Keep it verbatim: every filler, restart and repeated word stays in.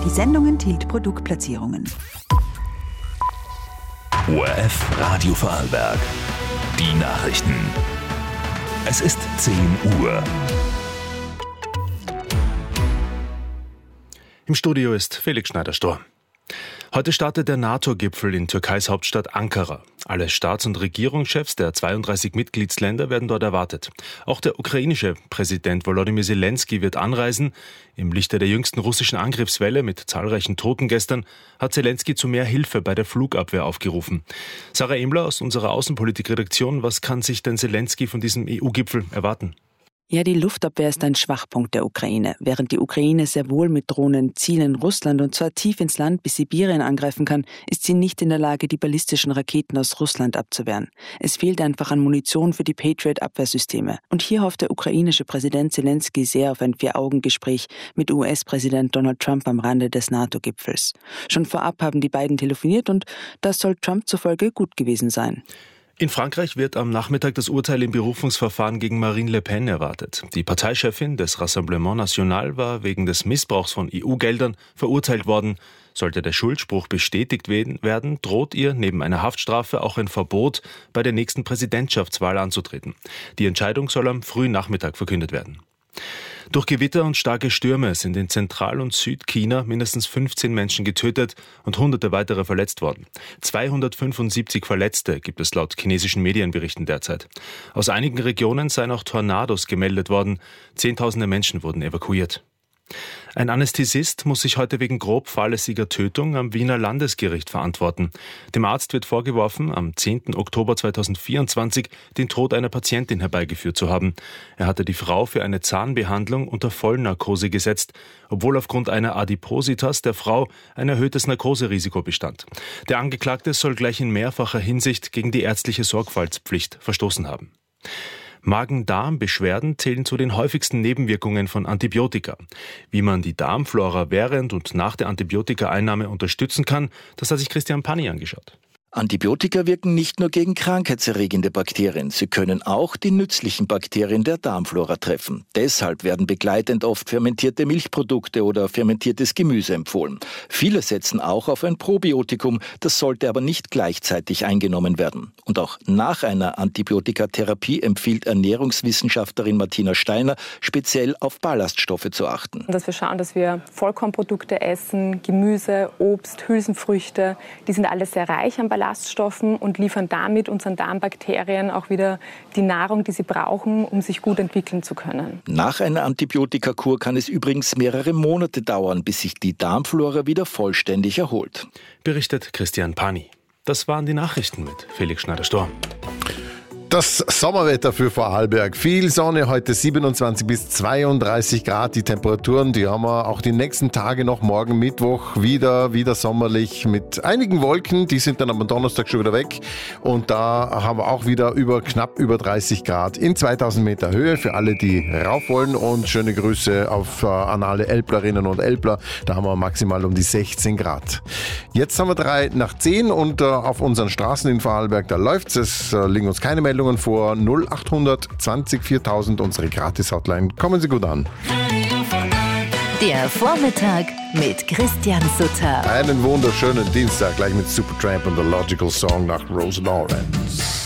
Die Sendung enthielt Produktplatzierungen. O R F Radio Vorarlberg. Die Nachrichten. Es ist zehn Uhr. Im Studio ist Felix Schneider-Stor. Heute startet der NATO-Gipfel in Türkeis Hauptstadt Ankara. Alle Staats- und Regierungschefs der zweiunddreißig Mitgliedsländer werden dort erwartet. Auch der ukrainische Präsident Volodymyr Zelensky wird anreisen. Im Lichte der jüngsten russischen Angriffswelle mit zahlreichen Toten gestern hat Zelensky zu mehr Hilfe bei der Flugabwehr aufgerufen. Sarah Emler aus unserer Außenpolitik-Redaktion, was kann sich denn Zelensky von diesem E U-Gipfel erwarten? Ja, die Luftabwehr ist ein Schwachpunkt der Ukraine. Während die Ukraine sehr wohl mit Drohnen Zielen Russland und zwar tief ins Land bis Sibirien angreifen kann, ist sie nicht in der Lage, die ballistischen Raketen aus Russland abzuwehren. Es fehlt einfach an Munition für die Patriot-Abwehrsysteme. Und hier hofft der ukrainische Präsident Zelensky sehr auf ein Vier-Augen-Gespräch mit U S-Präsident Donald Trump am Rande des NATO-Gipfels. Schon vorab haben die beiden telefoniert und das soll Trump zufolge gut gewesen sein. In Frankreich wird am Nachmittag das Urteil im Berufungsverfahren gegen Marine Le Pen erwartet. Die Parteichefin des Rassemblement National war wegen des Missbrauchs von E U-Geldern verurteilt worden. Sollte der Schuldspruch bestätigt werden, droht ihr neben einer Haftstrafe auch ein Verbot, bei der nächsten Präsidentschaftswahl anzutreten. Die Entscheidung soll am frühen Nachmittag verkündet werden. Durch Gewitter und starke Stürme sind in Zentral- und Südchina mindestens fünfzehn Menschen getötet und hunderte weitere verletzt worden. zweihundertfünfundsiebzig Verletzte gibt es laut chinesischen Medienberichten derzeit. Aus einigen Regionen seien auch Tornados gemeldet worden. Zehntausende Menschen wurden evakuiert. Ein Anästhesist muss sich heute wegen grob fahrlässiger Tötung am Wiener Landesgericht verantworten. Dem Arzt wird vorgeworfen, am zehnten Oktober zweitausendvierundzwanzig den Tod einer Patientin herbeigeführt zu haben. Er hatte die Frau für eine Zahnbehandlung unter Vollnarkose gesetzt, obwohl aufgrund einer Adipositas der Frau ein erhöhtes Narkoserisiko bestand. Der Angeklagte soll gleich in mehrfacher Hinsicht gegen die ärztliche Sorgfaltspflicht verstoßen haben. Magen-Darm-Beschwerden zählen zu den häufigsten Nebenwirkungen von Antibiotika. Wie man die Darmflora während und nach der Antibiotikaeinnahme unterstützen kann, das hat sich Christian Panni angeschaut. Antibiotika wirken nicht nur gegen krankheitserregende Bakterien, sie können auch die nützlichen Bakterien der Darmflora treffen. Deshalb werden begleitend oft fermentierte Milchprodukte oder fermentiertes Gemüse empfohlen. Viele setzen auch auf ein Probiotikum, das sollte aber nicht gleichzeitig eingenommen werden. Und auch nach einer Antibiotikatherapie empfiehlt Ernährungswissenschaftlerin Martina Steiner, speziell auf Ballaststoffe zu achten. Dass wir schauen, dass wir Vollkornprodukte essen, Gemüse, Obst, Hülsenfrüchte, die sind alle sehr reich an Ballaststoffen. Ballaststoffen und liefern damit unseren Darmbakterien auch wieder die Nahrung, die sie brauchen, um sich gut entwickeln zu können. Nach einer Antibiotikakur kann es übrigens mehrere Monate dauern, bis sich die Darmflora wieder vollständig erholt. Berichtet Christian Panni. Das waren die Nachrichten mit Felix Schneider-Stor. Das Sommerwetter für Vorarlberg. Viel Sonne, heute siebenundzwanzig bis zweiunddreißig Grad. Die Temperaturen, die haben wir auch die nächsten Tage noch. Morgen Mittwoch wieder, wieder sommerlich mit einigen Wolken. Die sind dann am Donnerstag schon wieder weg. Und da haben wir auch wieder über knapp über dreißig Grad in zweitausend Meter Höhe für alle, die rauf wollen. Und schöne Grüße auf, äh, an alle Elblerinnen und Elbler. Da haben wir maximal um die sechzehn Grad. Jetzt haben wir drei nach zehn und äh, auf unseren Straßen in Vorarlberg, da läuft's. Es äh, liegen uns keine Meldungen vor. null achthundert zwanzig viertausend, unsere Gratis-Hotline. Kommen Sie gut an. Der Vormittag mit Christian Sutter. Einen wunderschönen Dienstag, gleich mit Supertramp und The Logical Song nach Rose Lawrence.